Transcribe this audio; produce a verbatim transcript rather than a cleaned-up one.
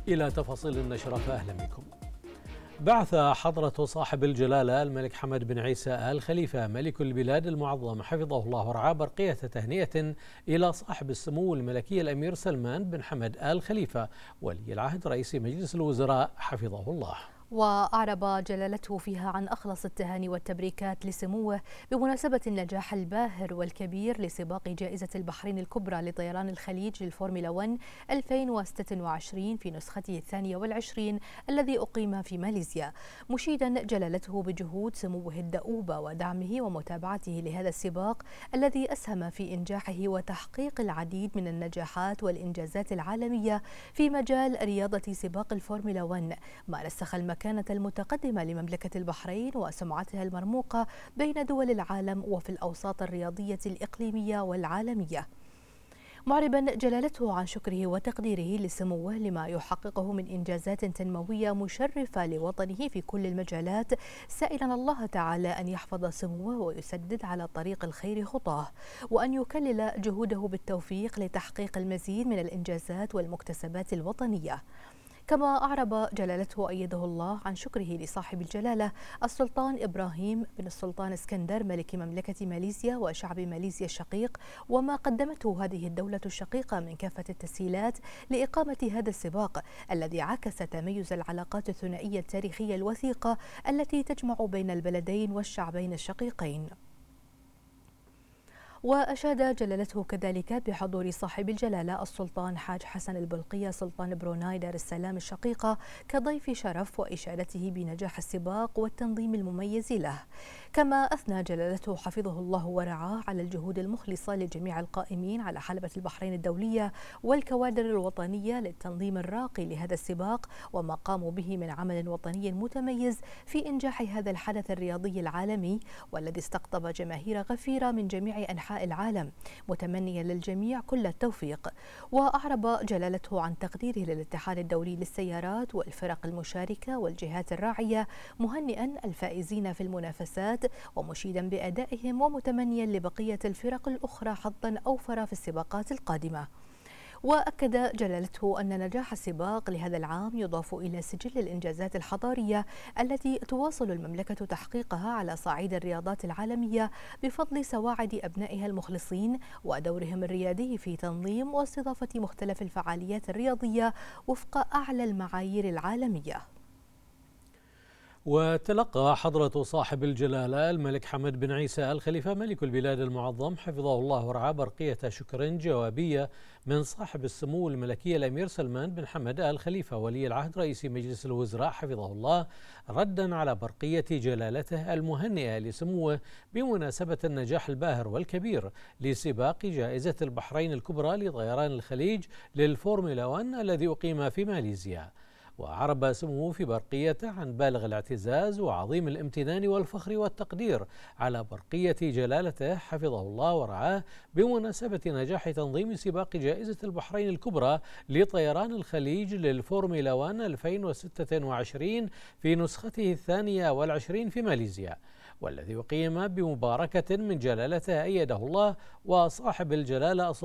إلى تفاصيل النشرة فأهلا بكم. بعث حضرة صاحب الجلالة الملك حمد بن عيسى آل خليفة ملك البلاد المعظم حفظه الله ورعاه برقية تهنئة إلى صاحب السمو الملكي الأمير سلمان بن حمد آل خليفة ولي العهد رئيس مجلس الوزراء حفظه الله. وأعرب جلالته فيها عن أخلص التهاني والتبريكات لسموه بمناسبة النجاح الباهر والكبير لسباق جائزة البحرين الكبرى لطيران الخليج للفورمولا واحد ألفين وستة وعشرين في نسخته الثانية والعشرين الذي أقيم في ماليزيا، مشيدا جلالته بجهود سموه الدؤوبة ودعمه ومتابعته لهذا السباق الذي أسهم في إنجاحه وتحقيق العديد من النجاحات والإنجازات العالمية في مجال رياضة سباق الفورمولا واحد، ما رسخ المكانة المتقدمة لمملكة البحرين وسمعتها المرموقة بين دول العالم وفي الأوساط الرياضية الإقليمية والعالمية. معربا جلالته عن شكره وتقديره لسموه لما يحققه من إنجازات تنموية مشرفة لوطنه في كل المجالات، سائلا الله تعالى أن يحفظ سموه ويسدد على طريق الخير خطاه، وأن يكلل جهوده بالتوفيق لتحقيق المزيد من الإنجازات والمكتسبات الوطنية. كما أعرب جلالته أيده الله عن شكره لصاحب الجلالة السلطان إبراهيم بن السلطان اسكندر ملك مملكة ماليزيا وشعب ماليزيا الشقيق، وما قدمته هذه الدولة الشقيقة من كافة التسهيلات لإقامة هذا السباق الذي عكس تميز العلاقات الثنائية التاريخية الوثيقة التي تجمع بين البلدين والشعبين الشقيقين. وأشاد جلالته كذلك بحضور صاحب الجلالة السلطان حاج حسن البلقية سلطان بروناي دار السلام الشقيقة كضيف شرف، وإشادته بنجاح السباق والتنظيم المميز له. كما أثنى جلالته حفظه الله ورعاه على الجهود المخلصة لجميع القائمين على حلبة البحرين الدولية والكوادر الوطنية للتنظيم الراقي لهذا السباق، وما قاموا به من عمل وطني متميز في إنجاح هذا الحدث الرياضي العالمي والذي استقطب جماهير غفيرة من جميع أنحاء العالم، متمنيا للجميع كل التوفيق. وأعرب جلالته عن تقديره للاتحاد الدولي للسيارات والفرق المشاركة والجهات الراعية، مهنئا الفائزين في المنافسات ومشيدا بأدائهم ومتمنيا لبقية الفرق الأخرى حظا أوفر في السباقات القادمة. وأكد جلالته أن نجاح السباق لهذا العام يضاف إلى سجل الإنجازات الحضارية التي تواصل المملكة تحقيقها على صعيد الرياضات العالمية بفضل سواعد أبنائها المخلصين ودورهم الريادي في تنظيم واستضافة مختلف الفعاليات الرياضية وفق أعلى المعايير العالمية. وتلقى حضرة صاحب الجلالة الملك حمد بن عيسى آل خليفة ملك البلاد المعظم حفظه الله ورعاه برقية شكر جوابية من صاحب السمو الملكي الأمير سلمان بن حمد آل خليفة ولي العهد رئيس مجلس الوزراء حفظه الله، ردا على برقية جلالته المهنئة لسموه بمناسبة النجاح الباهر والكبير لسباق جائزة البحرين الكبرى لطيران الخليج للفورمولا واحد الذي أقيم في ماليزيا. وعرب سموه في برقيته عن بالغ الاعتزاز وعظيم الامتنان والفخر والتقدير على برقية جلالته حفظه الله ورعاه بمناسبة نجاح تنظيم سباق جائزة البحرين الكبرى لطيران الخليج للفورمولا واحد ألفين وستة وعشرين في نسخته الثانية والعشرين في ماليزيا، والذي أقيم بمباركة من جلالته أيده الله وصاحب الجلالة